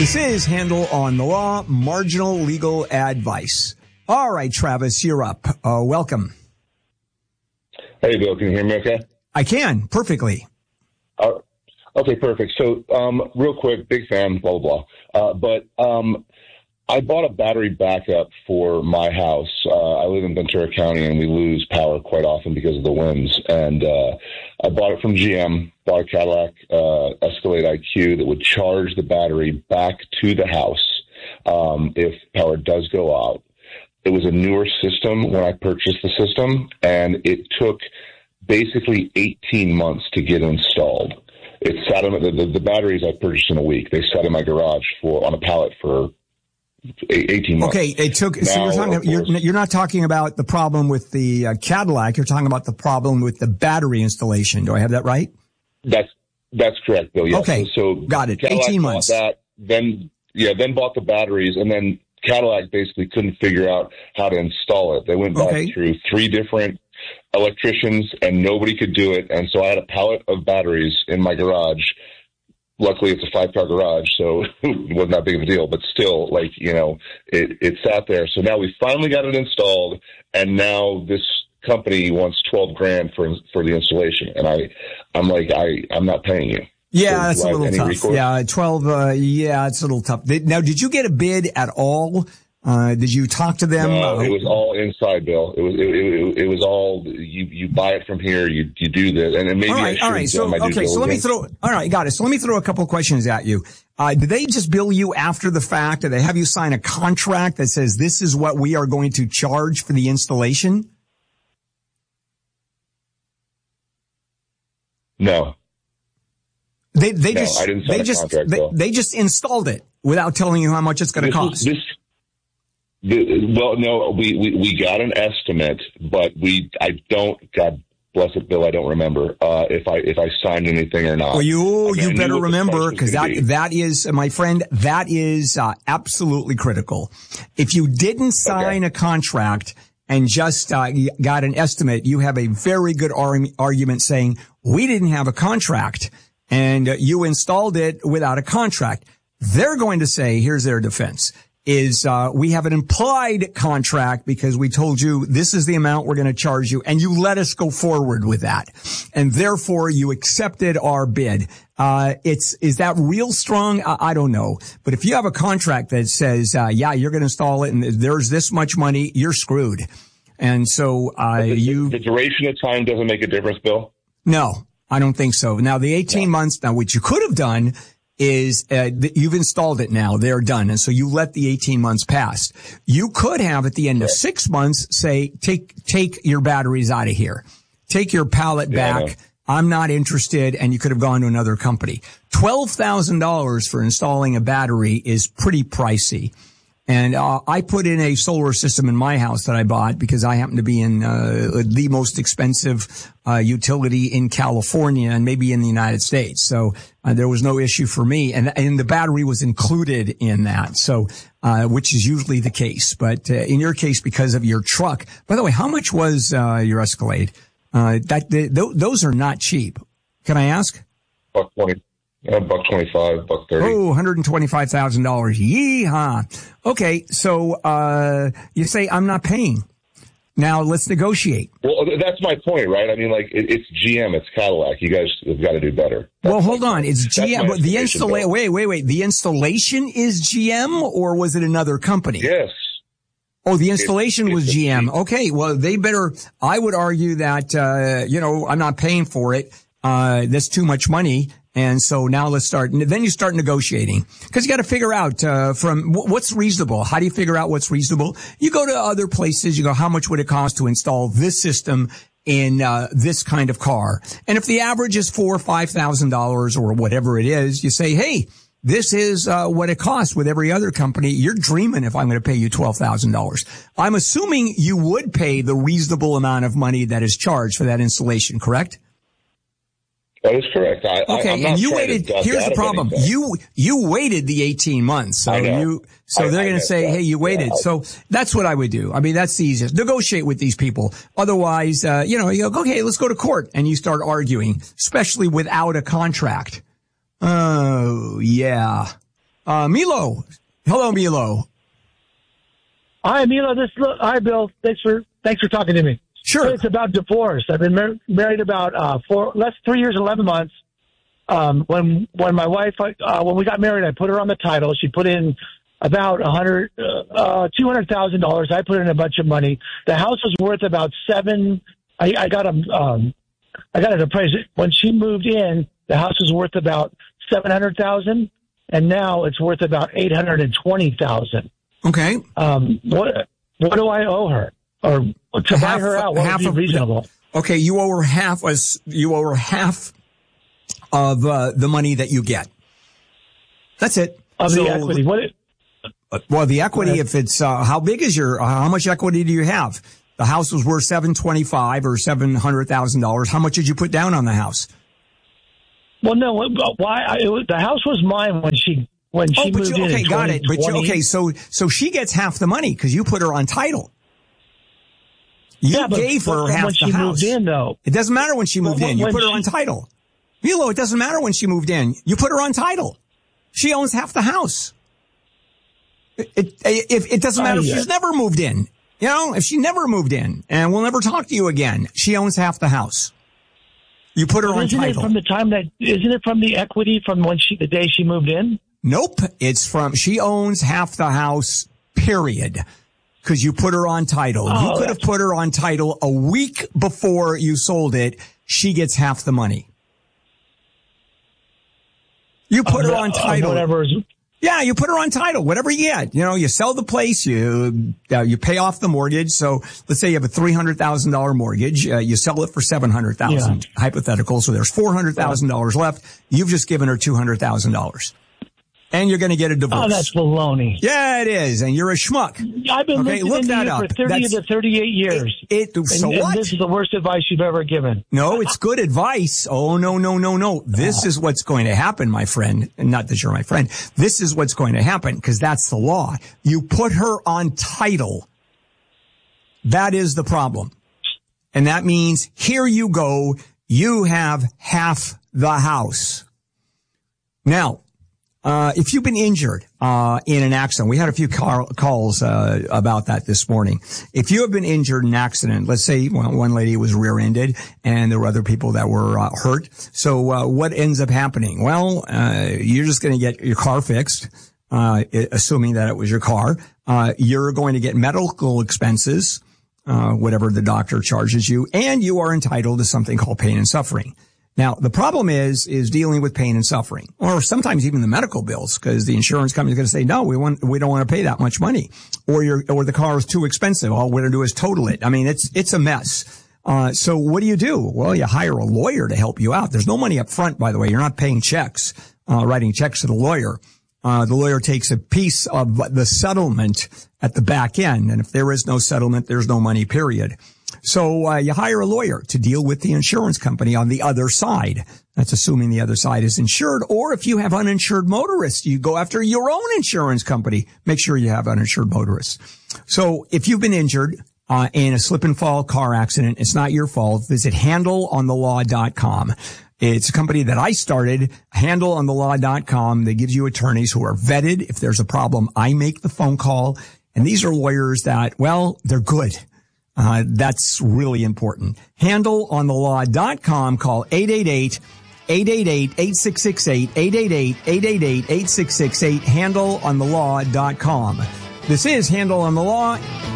This is Handel on the Law, marginal legal advice. All right, Travis, you're up. Welcome. Hey, Bill, can you hear me okay? I can, perfectly. Okay, perfect. So, real quick, big fan, blah, blah, blah. But I bought a battery backup for my house. I live in Ventura County, and we lose power quite often because of the winds. And I bought it from GM, bought a Cadillac Escalade IQ that would charge the battery back to the house if power does go out. It was a newer system when I purchased the system, and it took basically 18 months to get installed. It sat in the batteries I purchased in a week. They sat in my garage on a pallet for 18 months. Okay, it took. Now, so you're not talking about the problem with the Cadillac. You're talking about the problem with the battery installation. Do I have that right? That's correct, Bill. Yes. Okay, so got it. Cadillac 18 months. That, then bought the batteries, and then Cadillac basically couldn't figure out how to install it. They went back through 3 different electricians, and nobody could do it. And so I had a pallet of batteries in my garage. Luckily, it's a 5-car garage, so it wasn't that big of a deal. But still, it sat there. So now we finally got it installed, and now this company wants $12,000 for the installation, and I'm not paying you. Yeah, that's a little tough. Recourse? Yeah, 12. Yeah, it's a little tough. Now, did you get a bid at all? Did you talk to them? No, it was all inside, Bill. It was all you buy it from here. You do this, and maybe all right. So let me throw. All right, got it. So let me throw a couple of questions at you. Did they just bill you after the fact? Did they have you sign a contract that says this is what we are going to charge for the installation? No. They just installed it without telling you how much it's going to cost. Well, no, we got an estimate, but God bless it, Bill, I don't remember if I signed anything or not. Well, you better remember, because that is, my friend, that is absolutely critical. If you didn't sign a contract and just got an estimate, you have a very good argument saying we didn't have a contract and you installed it without a contract. They're going to say, here's their defense, is we have an implied contract because we told you this is the amount we're going to charge you, and you let us go forward with that, and therefore you accepted our bid. Is that real strong? I don't know, but if you have a contract that says you're going to install it and there's this much money, you're screwed. And so the duration of time doesn't make a difference, Bill? No, I don't think so. Now the 18 months. Now what you could have done is you've installed it now. They're done. And so you let the 18 months pass. You could have at the end of 6 months say, take your batteries out of here. Take your pallet back. I'm not interested. And you could have gone to another company. $12,000 for installing a battery is pretty pricey. And I put in a solar system in my house that I bought because I happen to be in the most expensive utility in California and maybe in the United States. So there was no issue for me. And the battery was included in that. So which is usually the case. But in your case, because of your truck. By the way, how much was your Escalade? Those are not cheap. Can I ask? $20. $125, $130. Oh, $125,000. Yeehaw. Okay. So, you say I'm not paying. Now let's negotiate. Well, that's my point, right? I mean, it's GM, it's Cadillac. You guys have got to do better. Well, hold on. It's GM. But the installation, wait. The installation is GM, or was it another company? Yes. Oh, the installation was GM. Okay. Well, I would argue that, I'm not paying for it. That's too much money. And so now let's start. Then you start negotiating, because you got to figure out from what's reasonable. How do you figure out what's reasonable? You go to other places. You go, how much would it cost to install this system in this kind of car? And if the average is $4,000 or $5,000 or whatever it is, you say, hey, this is what it costs with every other company. You're dreaming if I'm going to pay you $12,000. I'm assuming you would pay the reasonable amount of money that is charged for that installation, correct? That is correct. Okay, and you waited. Here's the problem: you waited the 18 months. So they're going to say, "Hey, you waited." Yeah. So that's what I would do. I mean, that's the easiest. Negotiate with these people. Otherwise, you go, okay, let's go to court, and you start arguing, especially without a contract. Oh, yeah. Milo. Hello, Milo. Hi, Milo. Hi, Bill. Thanks for talking to me. Sure. It's about divorce. I've been married about 3 years and 11 months. When my wife, when we got married, I put her on the title. She put in about $200,000. I put in a bunch of money. The house was worth about I got it appraised. When she moved in, the house was worth about $700,000, and now it's worth about $820,000. Okay. What do I owe her, or to buy her out? What would be reasonable? Okay, you owe her half of the money that you get. That's it. Of the equity. Well, the equity, if it's how much equity do you have? The house was worth $725,000 or $700,000. How much did you put down on the house? Well, no. Why? The house was mine when she moved in. Okay, got it. But so she gets half the money because you put her on title. You gave her half the house. When she moved in, though, it doesn't matter when she moved in. You put her on title. Milo, it doesn't matter when she moved in. You put her on title. She owns half the house. It doesn't matter if she's never moved in. You know, if she never moved in and we'll never talk to you again, she owns half the house. You put her on title. Isn't it from the equity from the day she moved in? Nope. She owns half the house, period. Because you put her on title. You could have put her on title a week before you sold it. She gets half the money. You put her on title. Yeah, you put her on title, whatever you get. You know, you sell the place, you pay off the mortgage. So let's say you have a $300,000 mortgage. You sell it for $700,000, hypothetical. So there's $400,000 left. You've just given her $200,000. And you're going to get a divorce. Oh, that's baloney. Yeah, it is. And you're a schmuck. I've been listening to you for 30 to 38 years. What? This is the worst advice you've ever given. No, it's good advice. Oh, no. This is what's going to happen, my friend. Not that you're my friend. This is what's going to happen because that's the law. You put her on title. That is the problem. And that means here you go. You have half the house. Now, if you've been injured in an accident, we had a few calls about that this morning. If you have been injured in an accident, let's say one lady was rear-ended and there were other people that were hurt. So what ends up happening? Well, you're just going to get your car fixed, assuming that it was your car. You're going to get medical expenses, whatever the doctor charges you, and you are entitled to something called pain and suffering. Now, the problem is dealing with pain and suffering, or sometimes even the medical bills, because the insurance company is going to say, no, we don't want to pay that much money, or the car is too expensive. All we're going to do is total it. I mean, it's a mess. So what do? Well, you hire a lawyer to help you out. There's no money up front, by the way. You're not paying checks, writing checks to the lawyer. The lawyer takes a piece of the settlement at the back end. And if there is no settlement, there's no money, period. So you hire a lawyer to deal with the insurance company on the other side. That's assuming the other side is insured. Or if you have uninsured motorists, you go after your own insurance company. Make sure you have uninsured motorists. So if you've been injured in a slip and fall car accident, it's not your fault. Visit handleonthelaw.com. It's a company that I started, handleonthelaw.com. That gives you attorneys who are vetted. If there's a problem, I make the phone call. And these are lawyers that, well, they're good. That's really important. Handleonthelaw.com. Call 888-888-8668, 888-888-8668, handleonthelaw.com. This is Handle on the Law.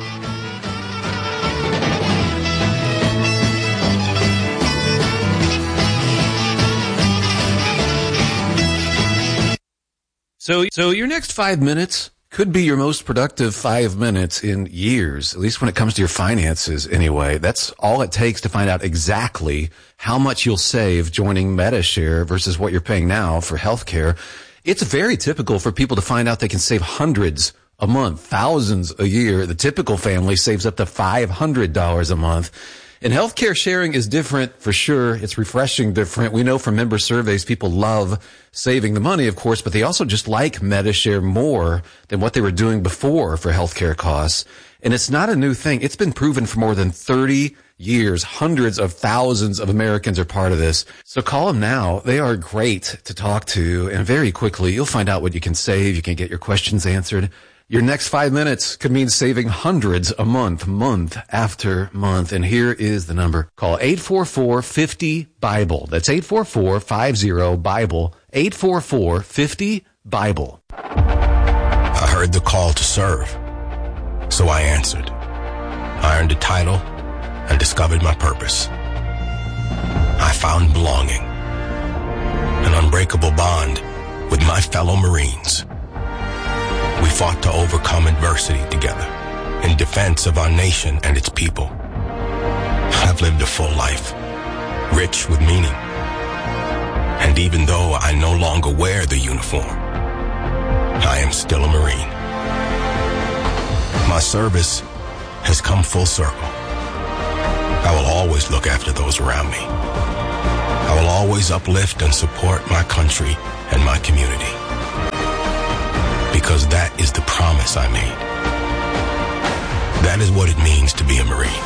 So your next 5 minutes could be your most productive 5 minutes in years, at least when it comes to your finances anyway. That's all it takes to find out exactly how much you'll save joining MediShare versus what you're paying now for healthcare. It's very typical for people to find out they can save hundreds a month, thousands a year. The typical family saves up to $500 a month. And healthcare sharing is different for sure. It's refreshing different. We know from member surveys people love saving the money, of course, but they also just like MediShare more than what they were doing before for healthcare costs. And it's not a new thing. It's been proven for more than 30 years. Hundreds of thousands of Americans are part of this. So call them now. They are great to talk to. And very quickly, you'll find out what you can save. You can get your questions answered. Your next 5 minutes could mean saving hundreds a month, month after month. And here is the number. Call 844-50-BIBLE. That's 844-50-BIBLE. 844-50-BIBLE. I heard the call to serve, so I answered. I earned a title and discovered my purpose. I found belonging, an unbreakable bond with my fellow Marines. We fought to overcome adversity together in defense of our nation and its people. I've lived a full life, rich with meaning. And even though I no longer wear the uniform, I am still a Marine. My service has come full circle. I will always look after those around me. I will always uplift and support my country and my community. Because that is the promise I made. That is what it means to be a Marine.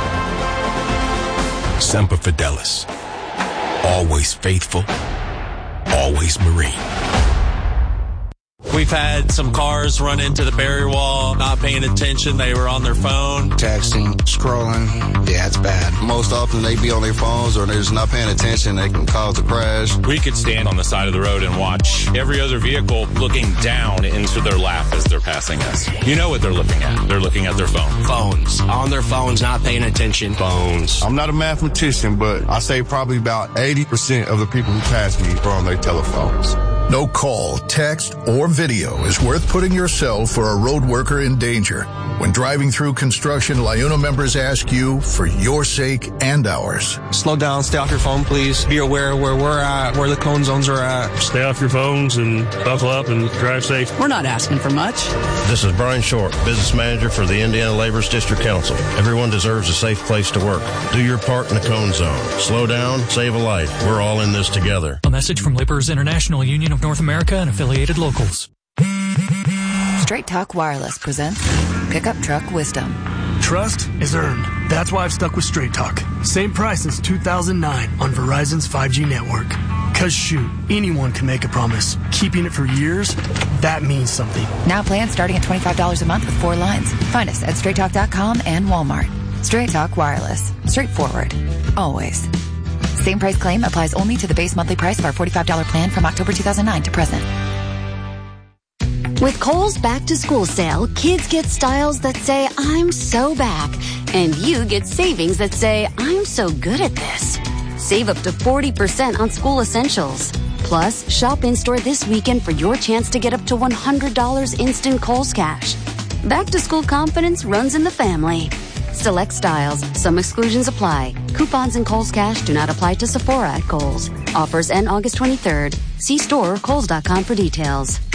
Semper Fidelis. Always faithful. Always Marine. We've had some cars run into the barrier wall, not paying attention. They were on their phone. Texting, scrolling. Yeah, it's bad. Most often they be on their phones or they're just not paying attention. They can cause a crash. We could stand on the side of the road and watch every other vehicle looking down into their lap as they're passing us. You know what they're looking at. They're looking at their phone. Phones. On their phones, not paying attention. Phones. I'm not a mathematician, but I say probably about 80% of the people who pass me are on their telephones. No call, text, or video is worth putting yourself or a road worker in danger. When driving through construction, LIUNA members ask you for your sake and ours. Slow down, stay off your phone, please. Be aware of where we're at, where the cone zones are at. Stay off your phones and buckle up and drive safe. We're not asking for much. This is Brian Short, business manager for the Indiana Laborers District Council. Everyone deserves a safe place to work. Do your part in the cone zone. Slow down, save a life. We're all in this together. A message from Laborers International Union of North America and affiliated locals. Straight Talk Wireless presents Pickup Truck Wisdom. Trust is earned. That's why I've stuck with Straight Talk. Same price since 2009 on Verizon's 5G network. Cause shoot, anyone can make a promise. Keeping it for years, that means something. Now plans starting at $25 a month with 4 lines. Find us at straighttalk.com and Walmart. Straight Talk Wireless. Straightforward. Always. Same price claim applies only to the base monthly price of our $45 plan from October 2009 to present. With Kohl's Back to School sale, kids get styles that say, I'm so back. And you get savings that say, I'm so good at this. Save up to 40% on school essentials. Plus, shop in-store this weekend for your chance to get up to $100 instant Kohl's cash. Back to school confidence runs in the family. Select styles. Some exclusions apply. Coupons and Kohl's cash do not apply to Sephora at Kohl's. Offers end August 23rd. See store or Kohls.com for details.